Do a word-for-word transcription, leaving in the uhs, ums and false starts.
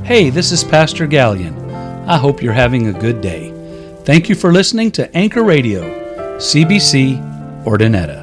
Hey, this is Pastor Gallion. I hope you're having a good day. Thank you for listening to Anchor Radio, C B C, Ordinetta.